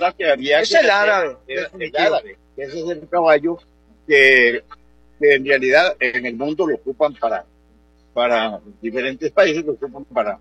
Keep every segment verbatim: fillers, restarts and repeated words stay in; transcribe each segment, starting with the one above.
raza que había... Es que el árabe. Era el árabe. Ese es el caballo que, que en realidad en el mundo lo ocupan para, para diferentes países, lo ocupan para,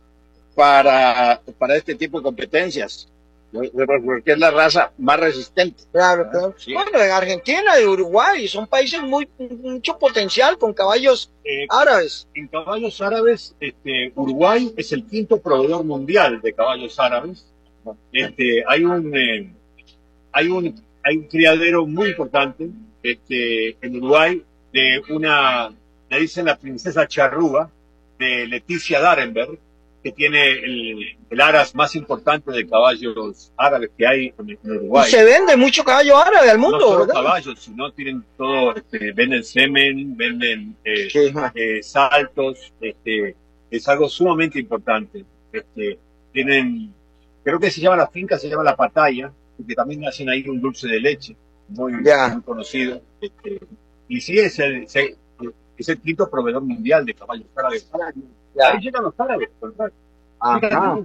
para, para este tipo de competencias. Porque es la raza más resistente. Claro, claro. Sí. Bueno, en Argentina y Uruguay son países muy mucho potencial con caballos Eh, árabes. En caballos árabes, este, Uruguay es el quinto proveedor mundial de caballos árabes. Este, hay un eh, hay un hay un criadero muy importante este, en Uruguay de una, le dicen la princesa charrúa, de Leticia Darenberg, que tiene el, el aras más importante de caballos árabes que hay en, en Uruguay. Y se vende mucho caballo árabe al mundo, no solo ¿verdad? caballos, sino tienen todo, este, venden semen, venden eh, Sí. eh, saltos, este, es algo sumamente importante. Este, tienen, creo que se llama la finca, se llama La Pataya, que también hacen ahí un dulce de leche, muy, Ya. muy conocido. Este, y sí, es el, se- es el quinto proveedor mundial de caballos árabes. Ya. Ahí llegan los árabes, ¿verdad? Ajá.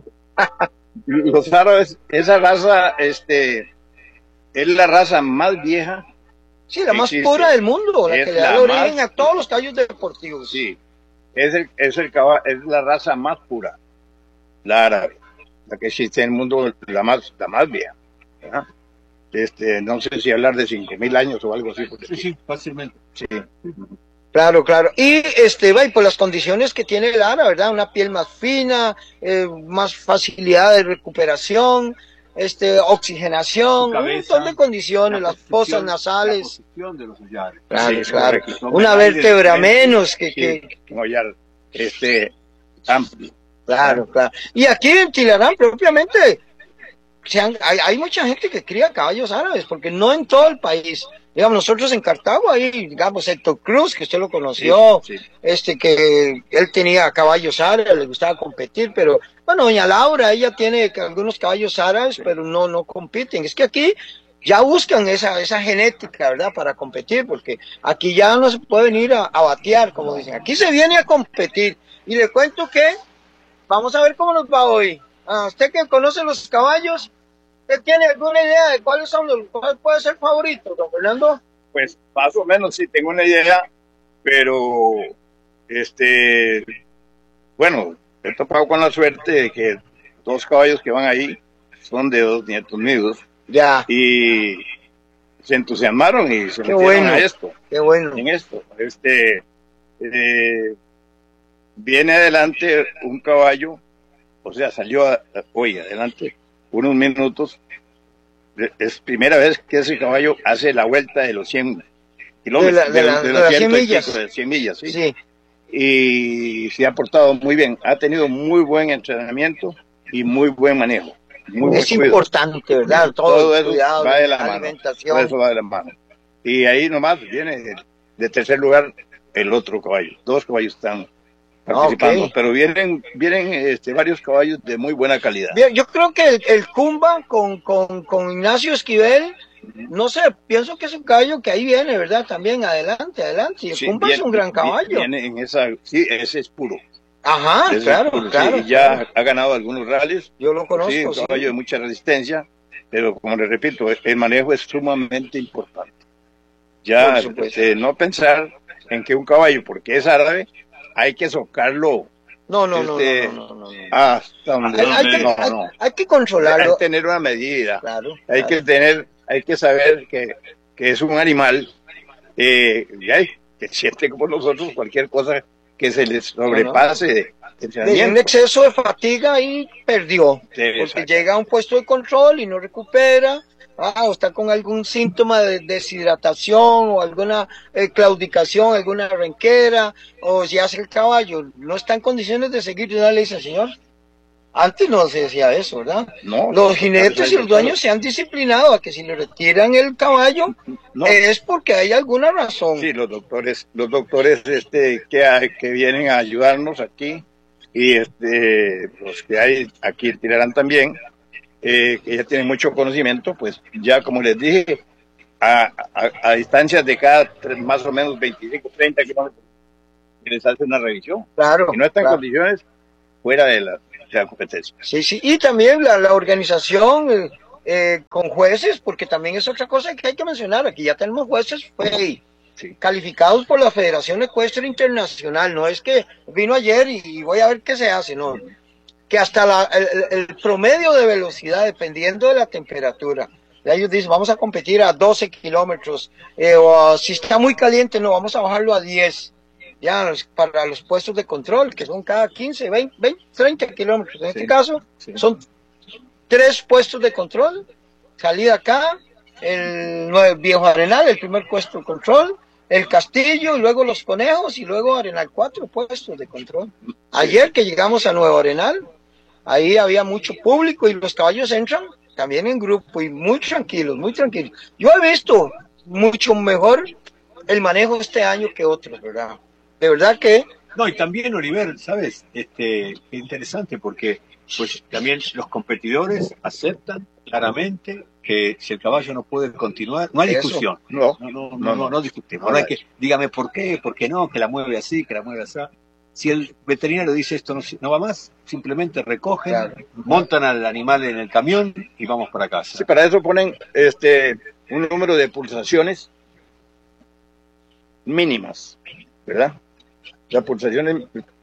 Los árabes, esa raza, este, es la raza más vieja. Sí, la más Existe. pura del mundo, la Es que le da la el origen más- a todos los caballos deportivos. Sí, es, el, es, el caba- es la raza más pura, la árabe, la que existe en el mundo, la más, la más vieja. ¿Verdad? Este, no sé si hablar de cinco mil años o algo así. Sí, sí, fácilmente. Sí. Claro, claro. Y este, va, y por las condiciones que tiene el árabe, ¿verdad? Una piel más fina, eh, más facilidad de recuperación, este, oxigenación, Su un cabeza, montón de condiciones, la las fosas posición- nasales. La posición de los collares. Claro, Sí, claro. correcto. Una Son vértebra diferentes, menos que, sí, que, un collar, este, amplio. claro, claro. Y aquí en Tilarán propiamente, se han- hay, hay mucha gente que cría caballos árabes, porque no en todo el país. Digamos, nosotros en Cartago, ahí, digamos, Héctor Cruz, que usted lo conoció, Sí, sí. este, que él tenía caballos árabes, le gustaba competir, pero, bueno, doña Laura, ella tiene que- algunos caballos árabes, pero no, no compiten. Es que aquí ya buscan esa, esa genética, ¿verdad?, para competir, porque aquí ya no se puede venir a, a batear, como dicen. Aquí se viene a competir. Y le cuento que, vamos a ver cómo nos va hoy. A usted que conoce los caballos, ¿usted tiene alguna idea de cuáles son los, cuál puede ser favorito, don Fernando? Pues más o menos sí tengo una idea, pero este, bueno, he topado con la suerte de que dos caballos que van ahí son de dos nietos míos Ya, y se entusiasmaron y se qué metieron bueno, a esto, qué bueno. en esto. Este, eh, viene adelante un caballo, o sea, salió a- hoy adelante unos minutos. Es primera vez que ese caballo hace la vuelta de los cien kilómetros, De la- de la- los- de los las cien ciento y millas. pico, de cien millas, sí. Sí, Y se ha portado muy bien, ha tenido muy buen entrenamiento y muy buen manejo. Muy es buen cuidado. importante, ¿verdad? Todo, Todo el eso cuidado, va de la la mano. alimentación. Todo eso va de la mano. Y ahí nomás viene de, de tercer lugar el otro caballo. Dos caballos están participando, ok. pero vienen vienen este, varios caballos de muy buena calidad. Bien, yo creo que el, el Cumba con, con, con Ignacio Esquivel, no sé, pienso que es un caballo que ahí viene, ¿verdad? También adelante, adelante. Y el Sí, Cumba viene- es un gran vi- caballo. Viene en esa, sí, ese es puro. Ajá, Ese es claro, puro, sí, claro. y ya claro. ha ganado algunos rallies. Yo lo conozco, Sí, un sí. caballo de mucha resistencia, pero como le repito, el manejo es sumamente importante. Ya, Por supuesto. este, no pensar en que un caballo, porque es árabe, hay que socarlo No, no, no, este, no, no, no, no, no. hasta donde Hay, hay que, no, hay- no. hay que Hay controlarlo. que tener una medida, Claro, hay claro. que tener, hay que saber que, que es un animal eh, y hay- que siente como nosotros cualquier cosa que se les sobrepase de, de De un entrenamiento. exceso de fatiga y perdió. Sí, Porque exacto. llega a un puesto de control y no recupera. Ah, o está con algún síntoma de deshidratación o alguna eh, claudicación, alguna renquera, o si hace el caballo, no está en condiciones de seguir, ya le dice, señor. Antes no se decía eso, ¿verdad? No, Los no, jinetes y los dueños se han disciplinado a que si le retiran el caballo no. es porque hay alguna razón. Sí, los doctores, los doctores este, que, hay- que vienen a ayudarnos aquí y este, los que hay aquí en Tilarán también, eh, que ya tienen mucho conocimiento, pues ya como les dije, a, a, a distancias de cada tres- más o menos veinticinco, treinta kilómetros, que les hace una revisión. Claro. Si no está en claro. condiciones, fuera de la, de la competencia. Sí, sí. Y también la, la organización, eh, eh, con jueces, porque también es otra cosa que hay que mencionar. Aquí ya tenemos jueces pues, sí. calificados por la Federación Ecuestre Internacional. No es que vino ayer y voy a ver qué se hace, no. Que hasta la, el, el promedio de velocidad, dependiendo de la temperatura, ellos dicen, vamos a competir a doce kilómetros, eh, o si está muy caliente, no, vamos a bajarlo a diez, ya para los puestos de control, que son cada quince, veinte, veinte treinta kilómetros. En sí, este caso, sí. son tres puestos de control, salida acá, el Nuevo Viejo Arenal, el primer puesto de control, el Castillo, y luego Los Conejos, y luego Arenal, cuatro puestos de control. Ayer que llegamos a Nuevo Arenal, ahí había mucho público y los caballos entran también en grupo y muy tranquilos, muy tranquilos. Yo he visto mucho mejor el manejo este año que otros, ¿verdad? De verdad que... No, y también, Oliver, ¿sabes? Este, interesante porque pues también los competidores aceptan claramente que si el caballo no puede continuar, no hay Eso. discusión. No, no, no, no, no, no discutimos. Ahora hay que, dígame por qué, por qué no, que la mueve así, que la mueve así. Si el veterinario dice esto no, no va más, simplemente recogen, claro. montan al animal en el camión y vamos para casa. Sí, para eso ponen este un número de pulsaciones mínimas, ¿verdad? Las pulsaciones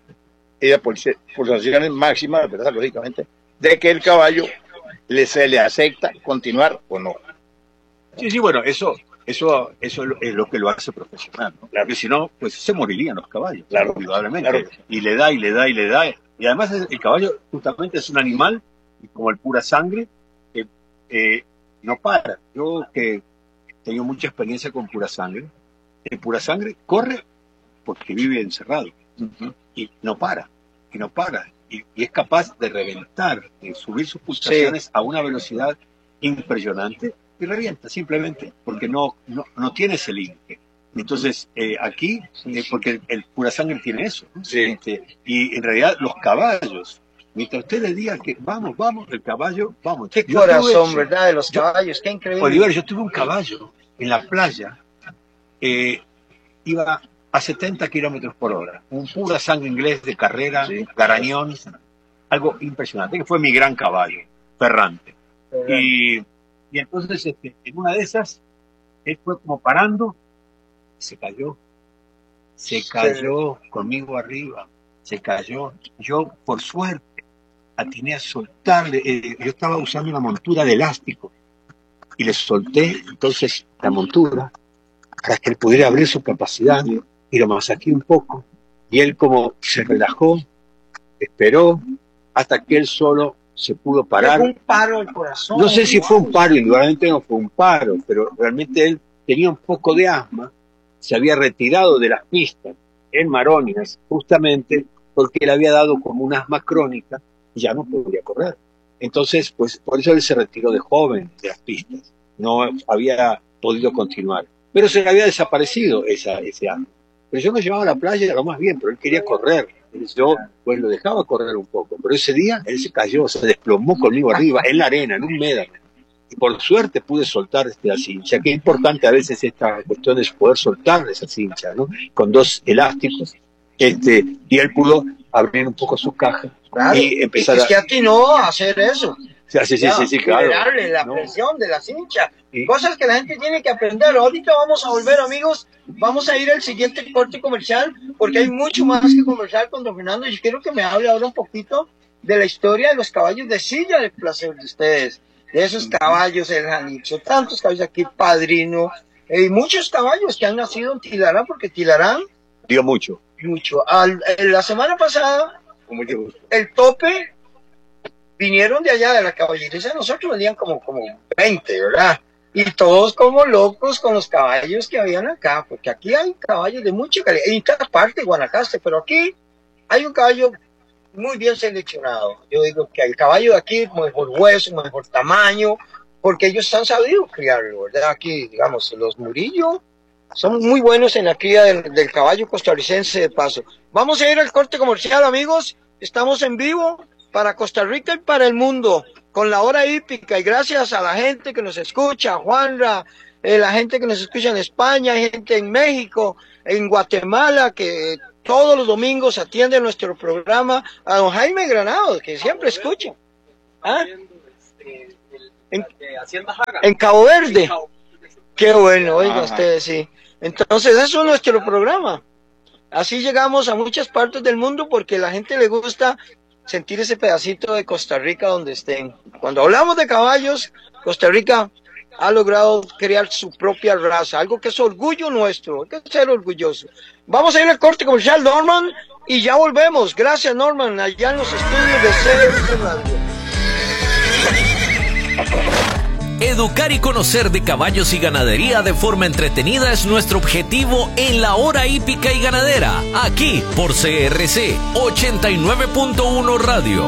y las pulsaciones máximas, ¿verdad? Lógicamente, de que el caballo le, se le acepta continuar o no. Sí, sí, bueno, eso... Eso, eso es lo que lo hace profesional, ¿no? Claro. Porque si no, pues se morirían los caballos, claro, indudablemente. Claro. Y le da, y le da, y le da. Y además el caballo justamente es un animal, como el pura sangre, que eh, no para. Yo que tengo mucha experiencia con pura sangre, el pura sangre corre porque vive encerrado. Uh-huh. Y no para, y no para. Y, y es capaz de reventar, de subir sus pulsaciones sí. a una velocidad impresionante. Y revienta simplemente porque no no, no tiene ese límite. Entonces eh, aquí eh, porque el, el pura sangre tiene eso, ¿no? Sí. Este, y en realidad los caballos, mientras usted le diga que vamos vamos el caballo vamos. Qué yo corazón, tuve, verdad, de los yo, caballos, qué increíble. Oliver, yo tuve un caballo en la playa, eh, iba a setenta kilómetros por hora, un pura sangre inglés de carrera, sí. Garañón, algo impresionante, que fue mi gran caballo, Ferrante. Y Y entonces, este, en una de esas, él fue como parando, se cayó, se cayó sí. conmigo arriba, se cayó. Yo, por suerte, atiné a soltarle, eh, yo estaba usando una montura de elástico, y le solté entonces la montura para que él pudiera abrir su capacidad, y lo masajeé un poco, y él como se relajó, esperó, hasta que él solo se pudo parar. Fue un paro al corazón. No sé si fue un paro, indudablemente no fue un paro, pero realmente él tenía un poco de asma, se había retirado de las pistas en Maronias, justamente porque le había dado como un asma crónica y ya no podía correr. Entonces, pues por eso él se retiró de joven de las pistas, no había podido continuar. Pero se le había desaparecido esa, ese asma. Pero yo me llevaba a la playa, lo más bien, pero él quería correr. Yo pues lo dejaba correr un poco, pero ese día él se cayó, se desplomó conmigo arriba, en la arena, en un médano. Y por suerte pude soltar este, la cincha, que es importante a veces esta cuestión de poder soltar esa cincha, ¿no? Con dos elásticos, este, y él pudo abrir un poco su caja claro, y empezar es que atinó a hacer eso. Sí, sí, sí, sí, sí, claro. Liberarle la no. presión de la cincha. Sí. Cosas que la gente tiene que aprender. Ahorita vamos a volver, amigos. Vamos a ir al siguiente corte comercial porque hay mucho más que conversar con don Fernando. Y quiero que me hable ahora un poquito de la historia de los caballos de silla del placer de ustedes. De esos caballos, el Janicho, tantos caballos aquí, Padrino, y eh, muchos caballos que han nacido en Tilarán, porque Tilarán dio mucho. Mucho. Al, la semana pasada, con mucho gusto. El tope vinieron de allá de la caballeriza, nosotros vendían como, como veinte, ¿verdad? Y todos como locos con los caballos que habían acá, porque aquí hay caballos de mucha calidad, en cada parte de Guanacaste, pero aquí hay un caballo muy bien seleccionado. Yo digo que el caballo de aquí, mejor hueso, mejor tamaño, porque ellos han sabido criarlo, ¿verdad? Aquí, digamos, los Murillo son muy buenos en la cría del, del caballo costarricense de paso. Vamos a ir al corte comercial, amigos. Estamos en vivo para Costa Rica y para el mundo, con la hora hípica, y gracias a la gente que nos escucha, Juanra, eh, la gente que nos escucha en España, gente en México, en Guatemala, que todos los domingos atiende nuestro programa, a don Jaime Granados, que siempre escucha. ¿Ah? En, en Cabo Verde. Qué bueno, oiga Ajá. ustedes, sí. Entonces, eso es nuestro programa. Así llegamos a muchas partes del mundo porque a la gente le gusta sentir ese pedacito de Costa Rica donde estén. Cuando hablamos de caballos, Costa Rica ha logrado crear su propia raza, algo que es orgullo nuestro, hay que ser orgulloso. Vamos a ir al corte comercial, Norman, y ya volvemos. Gracias, Norman, allá en los estudios de C R C Radio. Educar y conocer de caballos y ganadería de forma entretenida es nuestro objetivo en la Hora Hípica y Ganadera, aquí por C R C ochenta y nueve punto uno Radio.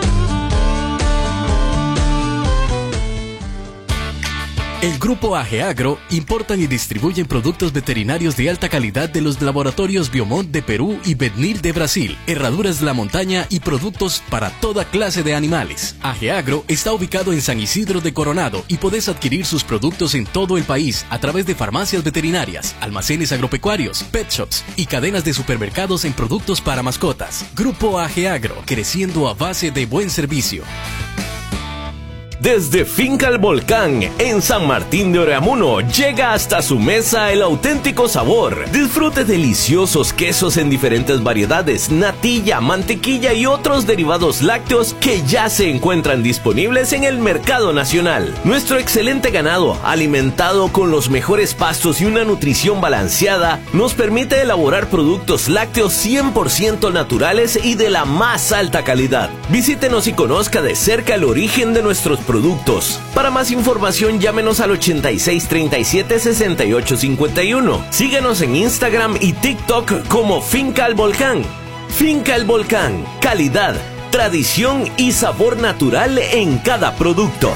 El Grupo Ageagro importan y distribuyen productos veterinarios de alta calidad de los laboratorios Biomont de Perú y Vetnil de Brasil, herraduras de la montaña y productos para toda clase de animales. Ageagro está ubicado en San Isidro de Coronado y podés adquirir sus productos en todo el país a través de farmacias veterinarias, almacenes agropecuarios, pet shops y cadenas de supermercados en productos para mascotas. Grupo Ageagro, creciendo a base de buen servicio. Desde Finca El Volcán, en San Martín de Oreamuno, llega hasta su mesa el auténtico sabor. Disfrute deliciosos quesos en diferentes variedades, natilla, mantequilla y otros derivados lácteos que ya se encuentran disponibles en el mercado nacional. Nuestro excelente ganado, alimentado con los mejores pastos y una nutrición balanceada, nos permite elaborar productos lácteos cien por ciento naturales y de la más alta calidad. Visítenos y conozca de cerca el origen de nuestros productos. Para más información, llámenos al ochenta y seis, treinta y siete, sesenta y ocho, cincuenta y uno. Síguenos en Instagram y TikTok como Finca El Volcán. Finca El Volcán, calidad, tradición y sabor natural en cada producto.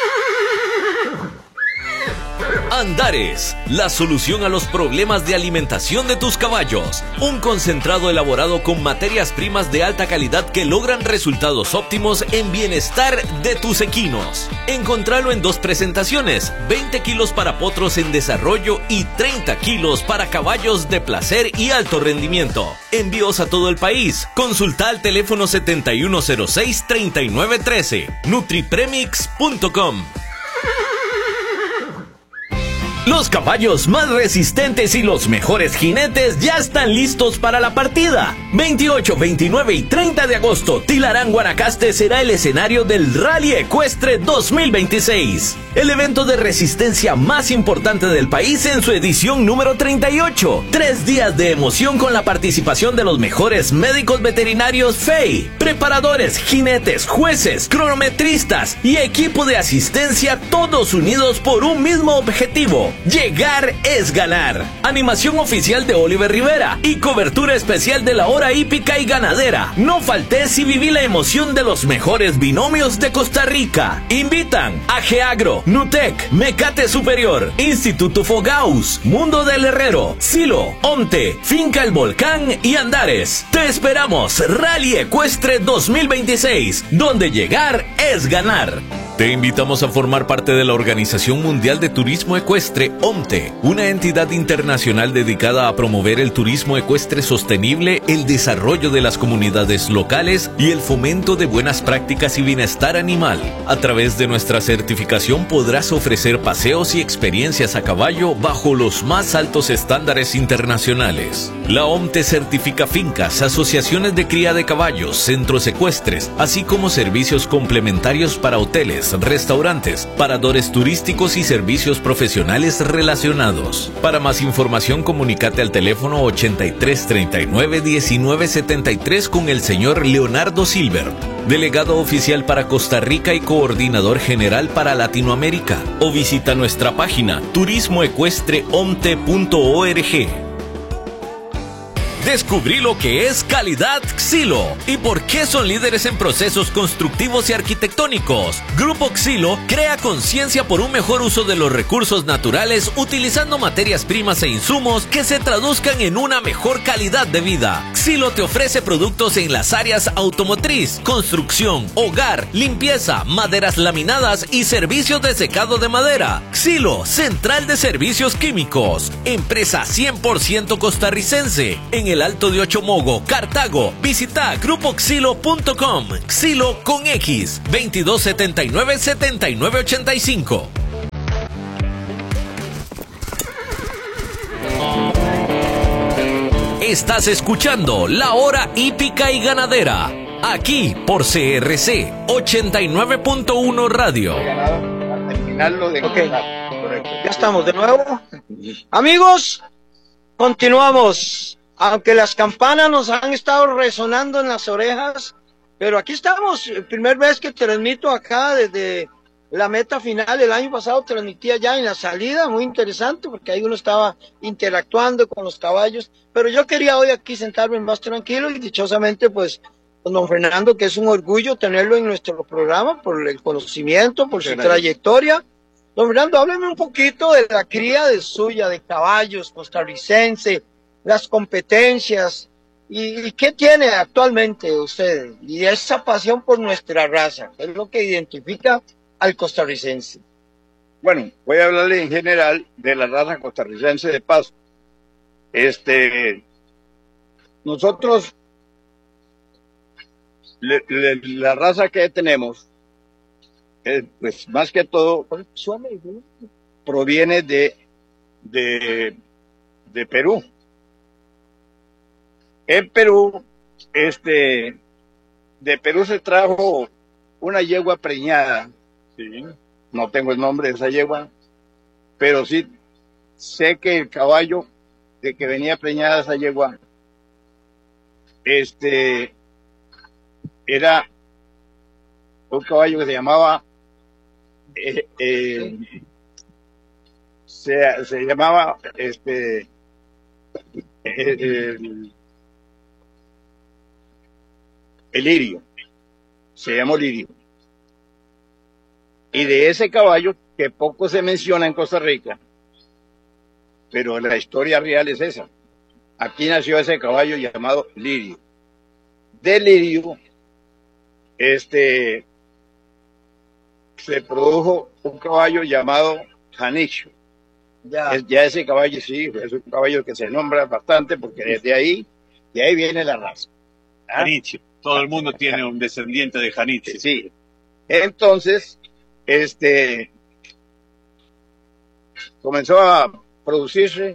Andares, la solución a los problemas de alimentación de tus caballos. Un concentrado elaborado con materias primas de alta calidad que logran resultados óptimos en bienestar de tus equinos. Encontralo en dos presentaciones, veinte kilos para potros en desarrollo y treinta kilos para caballos de placer y alto rendimiento. Envíos a todo el país. Consulta al teléfono setenta y uno cero seis, treinta y nueve trece. Nutripremix punto com. Los caballos más resistentes y los mejores jinetes ya están listos para la partida. veintiocho, veintinueve y treinta de agosto, Tilarán, Guanacaste será el escenario del Rally Ecuestre dos mil veintiséis. El evento de resistencia más importante del país en su edición número treinta y ocho. Tres días de emoción con la participación de los mejores médicos veterinarios F E I, preparadores, jinetes, jueces, cronometristas y equipo de asistencia, todos unidos por un mismo objetivo. Llegar es ganar. Animación oficial de Oliver Rivera y cobertura especial de la Hora Hípica y Ganadera. No faltes y viví la emoción de los mejores binomios de Costa Rica. Invitan Ageagro, Nutec, Mecate Superior, Instituto Fogaus, Mundo del Herrero, Silo, Onte, Finca El Volcán y Andares. Te esperamos, Rally Ecuestre dos mil veintiséis, donde llegar es ganar. Te invitamos a formar parte de la Organización Mundial de Turismo Ecuestre, OMTE, una entidad internacional dedicada a promover el turismo ecuestre sostenible, el desarrollo de las comunidades locales y el fomento de buenas prácticas y bienestar animal. A través de nuestra certificación podrás ofrecer paseos y experiencias a caballo bajo los más altos estándares internacionales. La OMTE certifica fincas, asociaciones de cría de caballos, centros ecuestres, así como servicios complementarios para hoteles, restaurantes, paradores turísticos y servicios profesionales relacionados. Para más información, comunícate al teléfono ochenta y tres, treinta y nueve, diecinueve, setenta y tres con el señor Leonardo Silver, delegado oficial para Costa Rica y coordinador general para Latinoamérica, o visita nuestra página turismo ecuestre omte punto org. Descubrí lo que es calidad Xilo y por qué son líderes en procesos constructivos y arquitectónicos. Grupo Xilo crea conciencia por un mejor uso de los recursos naturales utilizando materias primas e insumos que se traduzcan en una mejor calidad de vida. Xilo te ofrece productos en las áreas automotriz, construcción, hogar, limpieza, maderas laminadas y servicios de secado de madera. Xilo, central de servicios químicos, empresa cien por ciento costarricense, en el el Alto de Ochomogo, Cartago. Visita grupo xilo punto com. Xilo con X, veintidós setenta y nueve, setenta y nueve ochenta y cinco. Estás escuchando La Hora Hípica y Ganadera, aquí por C R C ochenta y nueve punto uno Radio. Al terminarlo de... Okay. Ya estamos de nuevo. Amigos, continuamos. Aunque las campanas nos han estado resonando en las orejas, pero aquí estamos. Primer vez que transmito acá desde la meta final. El año pasado transmitía ya en la salida, muy interesante, porque ahí uno estaba interactuando con los caballos. Pero yo quería hoy aquí sentarme más tranquilo y dichosamente, pues, con don Fernando, que es un orgullo tenerlo en nuestro programa por el conocimiento, por su trayectoria. Don Fernando, hábleme un poquito de la cría de suya, de caballos costarricense, las competencias, y, y qué tiene actualmente usted, y esa pasión por nuestra raza, que es lo que identifica al costarricense. Bueno, voy a hablarle en general de la raza costarricense de paso. Este, nosotros, le, le, la raza que tenemos, eh, pues más que todo, proviene de, de, de Perú. En Perú, este, de Perú se trajo una yegua preñada. Sí. No tengo el nombre de esa yegua, pero sí sé que el caballo de que venía preñada esa yegua, este, era un caballo que se llamaba, eh, eh, se, se llamaba, este, eh, el, el lirio, se llamó lirio. Y de ese caballo, que poco se menciona en Costa Rica, pero la historia real es esa. Aquí nació ese caballo llamado Lirio. De Lirio, este, se produjo un caballo llamado Janicho. Ya. Es, ya ese caballo sí, es un caballo que se nombra bastante porque desde ahí, de ahí viene la raza. ¿Ah? Janicho. Todo el mundo tiene un descendiente de Janicho. Sí. Entonces, este, comenzó a producirse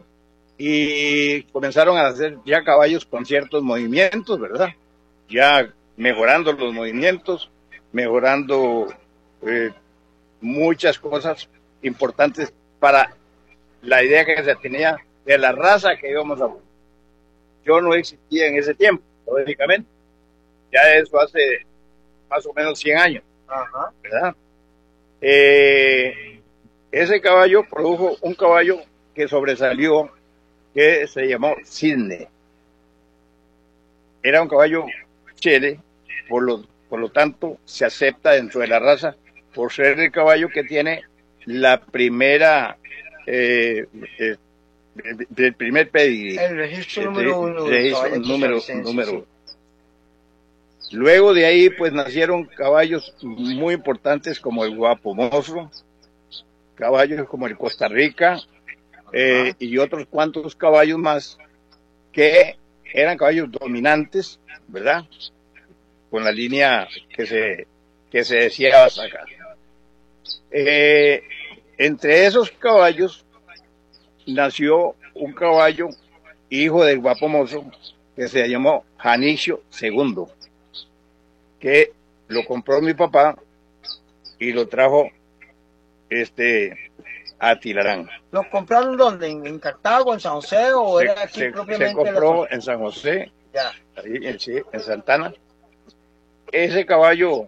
y comenzaron a hacer ya caballos con ciertos movimientos, ¿verdad? Ya mejorando los movimientos, mejorando eh, muchas cosas importantes para la idea que se tenía de la raza que íbamos a... Yo no existía en ese tiempo, lógicamente. Ya eso hace más o menos cien años, ajá, ¿verdad? Eh, ese caballo produjo un caballo que sobresalió, que se llamó Cisne. Era un caballo chele, por lo, por lo tanto se acepta dentro de la raza por ser el caballo que tiene la primera, eh, eh, el primer pedigrí. El registro el, número uno. Registro número, número uno. Luego de ahí, pues, nacieron caballos muy importantes como el Guapo Mozo, caballos como el Costa Rica, eh, y otros cuantos caballos más que eran caballos dominantes, ¿verdad? Con la línea que se, que se deseaba sacar. Eh, entre esos caballos nació un caballo, hijo del Guapo Mozo, que se llamó Janicho segundo. Que lo compró mi papá y lo trajo este a Tilarán. ¿Lo compraron dónde? ¿En, en Cartago, en San José o se, era aquí se, propiamente? Se compró en San José, ya. Ahí en, en Santana. Ese caballo,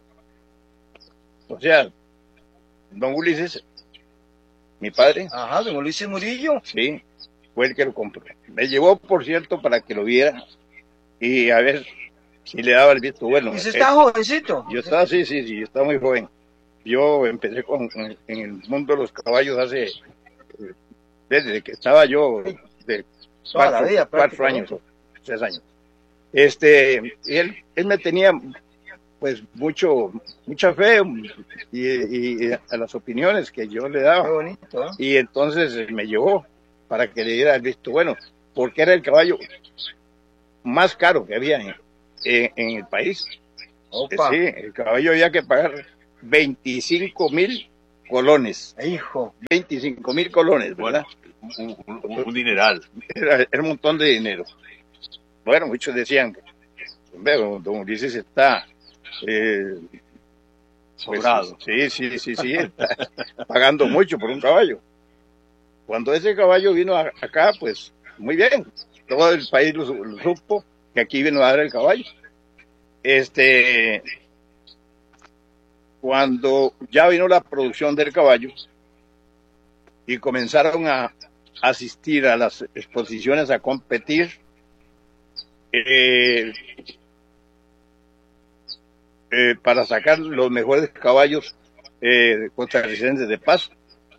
o sea, don Ulises, mi padre. Ajá, don Ulises Murillo. Sí, fue el que lo compró. Me llevó, por cierto, para que lo viera y a ver si le daba el visto bueno. ¿Y si está jovencito? Yo estaba, sí, sí, sí, yo estaba muy joven. Yo empecé con, en, en el mundo de los caballos hace, desde que estaba yo, de cuatro, vida, cuatro años, tres años. Este, él, él me tenía, pues, mucho, mucha fe y, y, y a las opiniones que yo le daba. Qué bonito, ¿eh? Y entonces me llevó para que le diera el visto bueno, porque era el caballo más caro que había en, en, en el país. Opa. Sí, el caballo había que pagar veinticinco mil colones. Hijo. veinticinco mil colones, ¿verdad? Un, un, un dineral. Era, era un montón de dinero. Bueno, muchos decían, don, don Ulises está eh, sobrado. Pues, sí, sí, sí, sí, está pagando mucho por un caballo. Cuando ese caballo vino a, acá, pues muy bien, todo el país lo, lo supo que aquí vino a dar el caballo. Este, cuando ya vino la producción del caballo y comenzaron a asistir a las exposiciones, a competir, eh, eh, para sacar los mejores caballos eh, costarricenses de paso,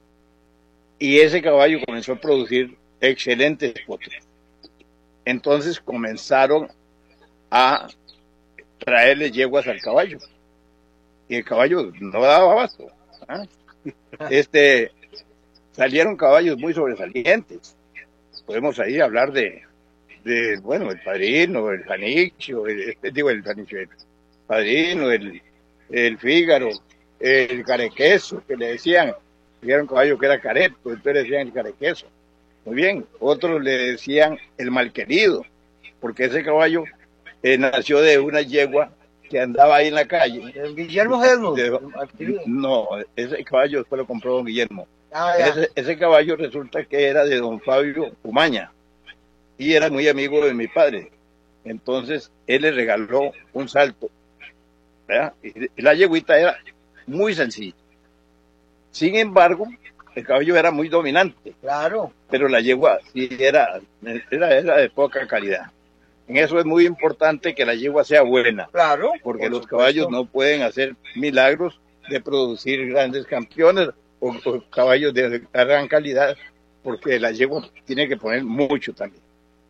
y ese caballo comenzó a producir excelentes potros. Entonces comenzaron a traerle yeguas al caballo, y el caballo no daba abasto, ¿ah? Este, salieron caballos muy sobresalientes. Podemos ahí hablar de, de bueno, el Padrino, el Janicho, el, digo el Janicho, el Padrino, el, el Fígaro, el Carequeso, que le decían, que era un caballo que era careto, entonces le decían el Carequeso. Muy bien, otros le decían el Malquerido, porque ese caballo eh, nació de una yegua que andaba ahí en la calle. ¿El Guillermo Helmut? De, no, ese caballo después lo compró don Guillermo. Ah, ese, ese caballo resulta que era de don Fabio Umaña y era muy amigo de mi padre. Entonces él le regaló un salto, ¿verdad? Y la yeguita era muy sencilla. Sin embargo, el caballo era muy dominante. Claro. Pero la yegua sí era, era, era de poca calidad. En eso es muy importante que la yegua sea buena. Claro. Porque por los supuesto. caballos no pueden hacer milagros de producir grandes campeones o, o caballos de gran calidad, porque la yegua tiene que poner mucho también.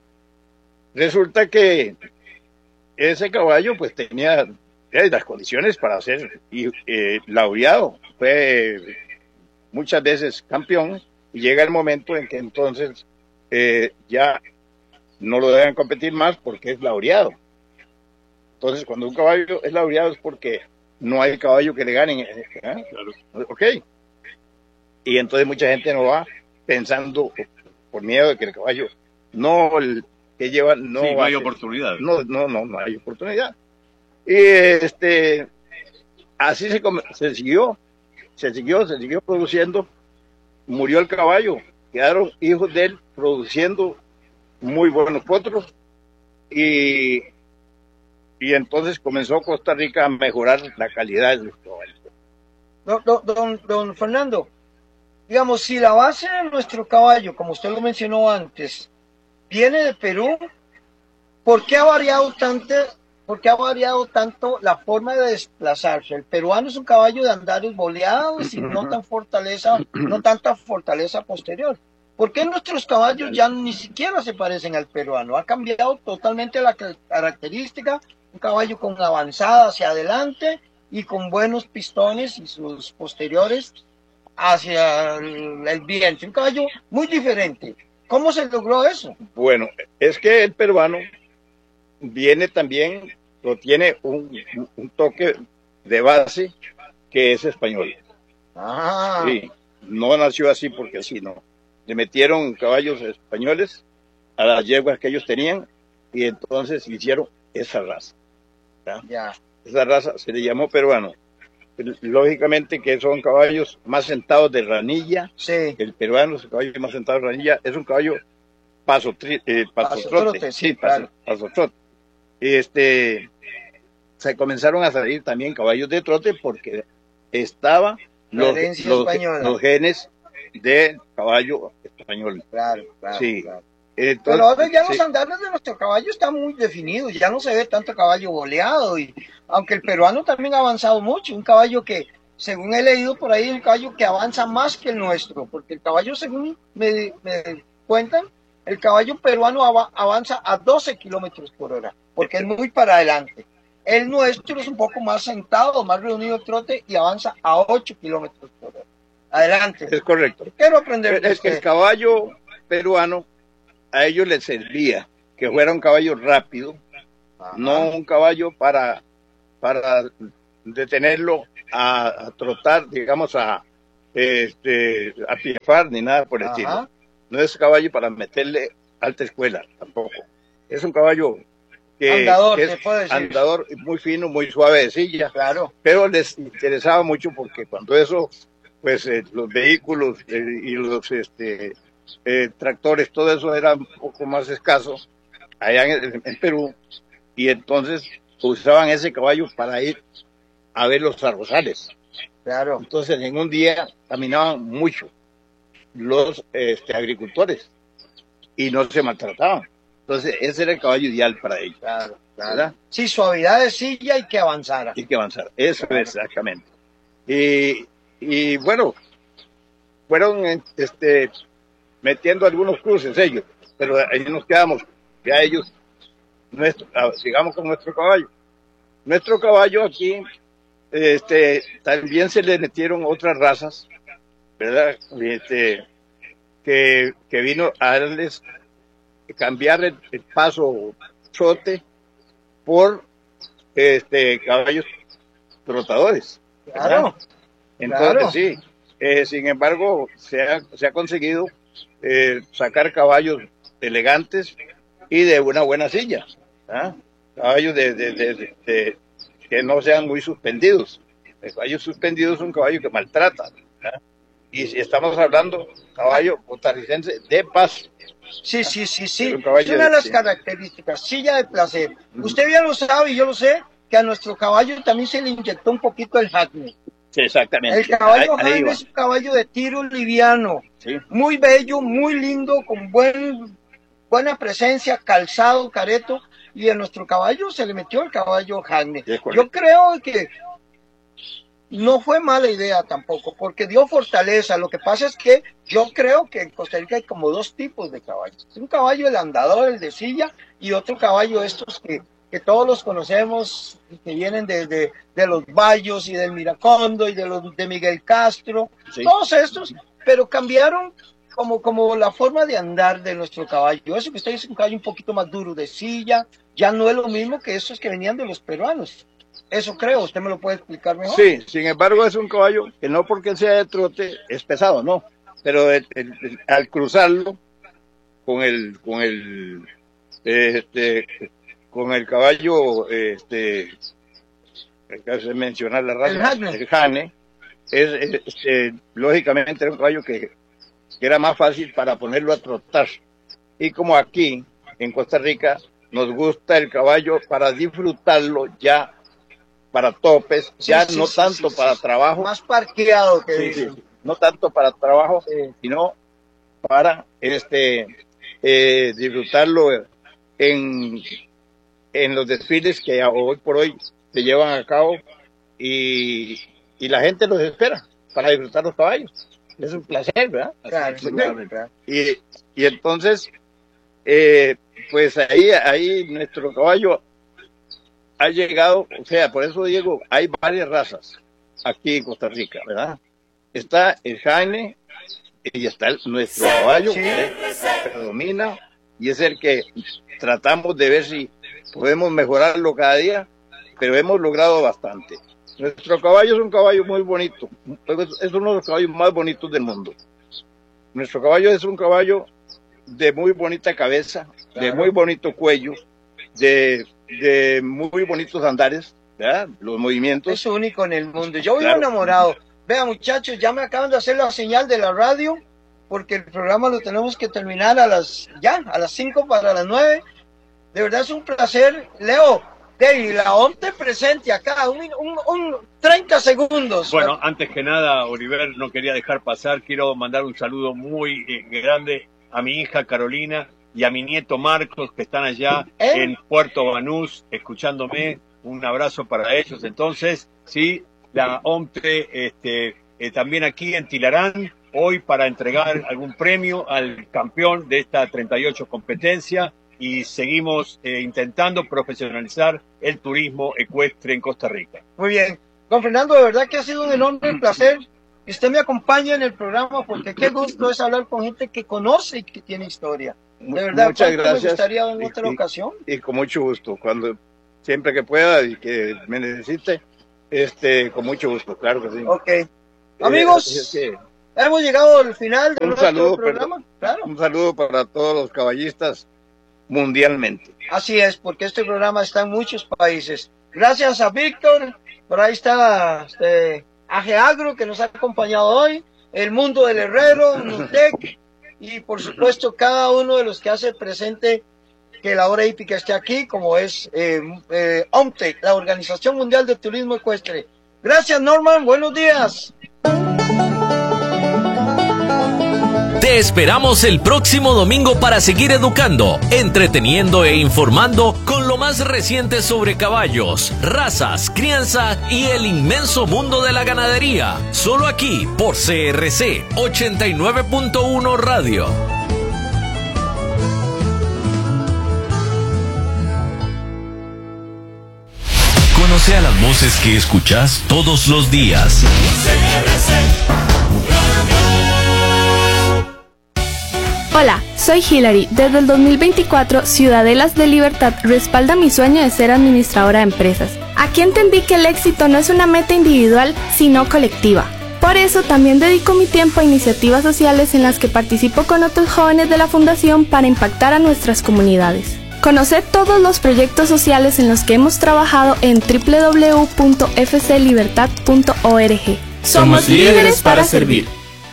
Resulta que ese caballo pues tenía eh, las condiciones para ser eh, laureado. Fue muchas veces campeón y llega el momento en que entonces eh, ya no lo deben competir más porque es laureado. Entonces cuando un caballo es laureado es porque no hay caballo que le ganen. ¿eh? Claro. Ok. Y entonces mucha gente no va pensando por miedo de que el caballo no el que lleva no, sí, no hay a, oportunidad. No, no, no, no hay oportunidad. Y este así se, se siguió, se siguió, se siguió produciendo. Murió el caballo, quedaron hijos de él produciendo muy buenos potros y y entonces comenzó Costa Rica a mejorar la calidad de los caballos. Don, don, don, don Fernando, digamos, si la base de nuestro caballo, como usted lo mencionó antes, viene de Perú, ¿por qué ha variado tanto, por qué ha variado tanto la forma de desplazarse? El peruano es un caballo de andares boleados y no tan fortaleza, no tanta fortaleza posterior. ¿Por qué nuestros caballos ya ni siquiera se parecen al peruano? Ha cambiado totalmente la característica, un caballo con avanzada hacia adelante y con buenos pistones y sus posteriores hacia el, el vientre. Un caballo muy diferente. ¿Cómo se logró eso? Bueno, es que el peruano viene también, o tiene un, un toque de base que es español. Ah. Sí, no nació así porque así, no. Le metieron caballos españoles a las yeguas que ellos tenían y entonces hicieron esa raza. ¿ya? Ya. Esa raza se le llamó peruano. Lógicamente que son caballos más sentados de ranilla. Sí. El peruano es el caballo más sentado de ranilla. Es un caballo paso, tri, eh, paso, paso trote. trote. Sí, paso, claro. paso trote. Este, se comenzaron a salir también caballos de trote porque estaba los, los, los genes del caballo español. Claro, claro. Sí. Claro. Entonces, pero ahora ya los sí. andares de nuestro caballo están muy definidos, ya no se ve tanto caballo boleado, y aunque el peruano también ha avanzado mucho, un caballo que, según he leído por ahí, es un caballo que avanza más que el nuestro, porque el caballo, según me, me cuentan, el caballo peruano av avanza a doce kilómetros por hora, porque es muy para adelante. El nuestro es un poco más sentado, más reunido el trote y avanza a ocho kilómetros por hora. Adelante. Es correcto. Quiero aprender de Es que el usted. caballo peruano a ellos les servía que fuera un caballo rápido, Ajá. no un caballo para, para detenerlo a, a trotar, digamos, a, este, a piafar ni nada por el Ajá. estilo. No es caballo para meterle alta escuela tampoco. Es un caballo que, andador, que se es puede decir. andador, muy fino, muy suave de silla. Claro. Pero les interesaba mucho porque cuando eso, pues eh, los vehículos eh, y los este, eh, tractores, todo eso era un poco más escaso allá en, en Perú, y entonces usaban ese caballo para ir a ver los arrozales. Claro. Entonces en un día caminaban mucho los este, agricultores y no se maltrataban. Entonces ese era el caballo ideal para ellos. Claro, claro. ¿Verdad? Sí, suavidad de silla y que avanzara. Y que avanzar, eso es exactamente. Y, y bueno, fueron este, metiendo algunos cruces ellos, pero ahí nos quedamos, ya ellos, nuestro, sigamos con nuestro caballo. Nuestro caballo aquí, este, también se le metieron otras razas, ¿verdad? Este, que, que vino a darles, cambiar el, el paso trote por este caballos trotadores. ¿verdad? Claro. Entonces claro. sí, eh, sin embargo se ha, se ha conseguido eh, sacar caballos elegantes y de una buena silla, ¿ah? Caballos de, de, de, de, de, que no sean muy suspendidos. El caballo suspendido es un caballo que maltrata, ¿ah? Y si estamos hablando caballo costarricense de paso. Sí, sí, sí, sí. Es Es un caballo una de de- las sí. características, silla de placer. Usted bien lo sabe y yo lo sé, que a nuestro caballo también se le inyectó un poquito el Hackney. Sí, exactamente. El caballo Ahí- ahí Hackney va. es un caballo de tiro liviano, Sí. muy bello, muy lindo, con buen, buena presencia, calzado, careto, y a nuestro caballo se le metió el caballo Hackney. Sí, es correcto. Yo creo que no fue mala idea tampoco, porque dio fortaleza. Lo que pasa es que yo creo que en Costa Rica hay como dos tipos de caballos. Un caballo el andador, el de silla, y otro caballo estos que, que todos los conocemos, que vienen de, de, de los Bayos y del Miracondo y de los de Miguel Castro, Sí. todos estos, pero cambiaron como, como la forma de andar de nuestro caballo. Eso que usted dice, un caballo un poquito más duro de silla, ya no es lo mismo que esos que venían de los peruanos. Eso creo, usted me lo puede explicar mejor. Sí, sin embargo es un caballo que no porque sea de trote es pesado, no, pero el- el- el- al cruzarlo con el con el este con el caballo este acabo de mencionar la raza, El Hackney. el Hackney, es, es, este, lógicamente era un caballo que, que era más fácil para ponerlo a trotar, y como aquí en Costa Rica nos gusta el caballo para disfrutarlo ya para topes, Sí, ya sí, no sí, tanto sí, para sí. trabajo, Más parqueado que sí, dicen. sí, no tanto para trabajo, Sí. sino para este eh, disfrutarlo en, en los desfiles que hoy por hoy se llevan a cabo, y, y la gente los espera para disfrutar los caballos. Es un placer, ¿verdad? Claro, Sí. claro, claro. Y, y entonces, eh, pues ahí, ahí nuestro caballo ha llegado, o sea, por eso digo, hay varias razas aquí en Costa Rica, ¿verdad? Está el Jaime y está el- nuestro caballo, Sí. que predomina, y es el que tratamos de ver si podemos mejorarlo cada día, pero hemos logrado bastante. Nuestro caballo es un caballo muy bonito, es uno de los caballos más bonitos del mundo. Nuestro caballo es un caballo de muy bonita cabeza, de Claro. muy bonito cuello, de, de muy bonitos andares, ¿verdad? Los movimientos. Es único en el mundo. Yo vivo Claro. enamorado. Vean, muchachos, ya me acaban de hacer la señal de la radio, porque el programa lo tenemos que terminar a las, ya, a las cinco para las nueve. De verdad es un placer. Leo, David, la O M T presente acá, un, un, un treinta segundos. Bueno, antes que nada, Oliver, no quería dejar pasar, quiero mandar un saludo muy eh, grande a mi hija Carolina y a mi nieto Marcos, que están allá ¿Eh? en Puerto Banús, escuchándome. Un abrazo para ellos. Entonces, sí, la O M T este, eh, también aquí en Tilarán, hoy para entregar algún premio al campeón de esta treinta y ocho competencia, y seguimos eh, intentando profesionalizar el turismo ecuestre en Costa Rica. Muy bien. Don Fernando, de verdad que ha sido un enorme placer que usted me acompañe en el programa, porque qué gusto es hablar con gente que conoce y que tiene historia. De verdad, muchas gracias. Me gustaría en otra y, ocasión. Y, y con mucho gusto, cuando siempre que pueda y que me necesite, este, con mucho gusto, claro que sí. Ok. Amigos, eh, que, hemos llegado al final de nuestro saludo, programa. Claro. Un saludo para todos los caballistas mundialmente. Así es, porque este programa está en muchos países. Gracias a Víctor, por ahí está este, Ageagro, que nos ha acompañado hoy, El Mundo del Herrero, Nutec, y por supuesto cada uno de los que hace presente que la hora hípica esté aquí, como es eh, eh, OMTEC, la Organización Mundial de Turismo Ecuestre. Gracias, Norman, buenos días. Te esperamos el próximo domingo para seguir educando, entreteniendo e informando con lo más reciente sobre caballos, razas, crianza y el inmenso mundo de la ganadería. Solo aquí por C R C ochenta y nueve punto uno Radio. Conoce a las voces que escuchás todos los días. C R C. Hola, soy Hilary. Desde el dos mil veinticuatro, Ciudadelas de Libertad respalda mi sueño de ser administradora de empresas. Aquí entendí que el éxito no es una meta individual, sino colectiva. Por eso también dedico mi tiempo a iniciativas sociales en las que participo con otros jóvenes de la Fundación para impactar a nuestras comunidades. Conoce todos los proyectos sociales en los que hemos trabajado en doble u doble u doble u punto f c libertad punto org. Somos líderes para servir.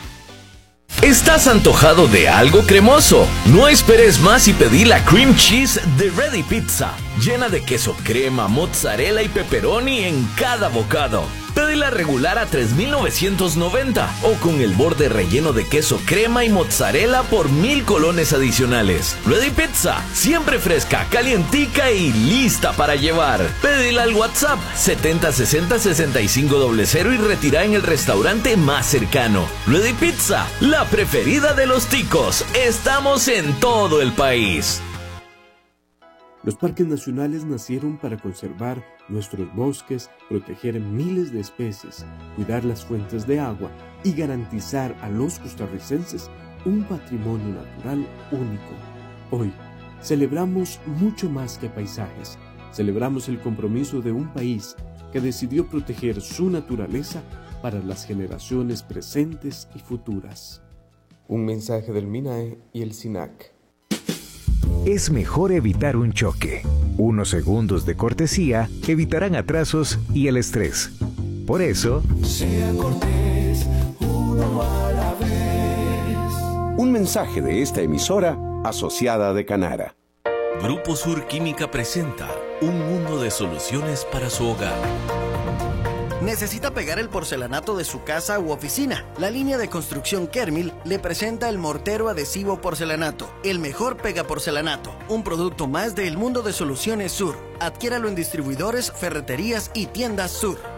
¿Estás antojado de algo cremoso? No esperes más y pedí la Cream Cheese de Ready Pizza, llena de queso crema, mozzarella y pepperoni en cada bocado. Pedila regular a tres mil novecientos noventa o con el borde relleno de queso crema y mozzarella por mil colones adicionales. Ready Pizza, siempre fresca, calientica y lista para llevar. Pedila al WhatsApp setenta sesenta sesenta y cinco cero cero y retira en el restaurante más cercano. Ready Pizza, la preferida de los ticos. Estamos en todo el país. Los parques nacionales nacieron para conservar nuestros bosques, proteger miles de especies, cuidar las fuentes de agua y garantizar a los costarricenses un patrimonio natural único. Hoy celebramos mucho más que paisajes. Celebramos el compromiso de un país que decidió proteger su naturaleza para las generaciones presentes y futuras. Un mensaje del MINAE y el SINAC. Es mejor evitar un choque. Unos segundos de cortesía evitarán atrasos y el estrés. Por eso, sea cortés, uno a la vez. Un mensaje de esta emisora asociada de Canara. Grupo Sur Química presenta un mundo de soluciones para su hogar. ¿Necesita pegar el porcelanato de su casa u oficina? La línea de construcción Kermil le presenta el mortero adhesivo porcelanato, el mejor pega porcelanato, un producto más del mundo de soluciones Sur. Adquiéralo en distribuidores, ferreterías y tiendas Sur.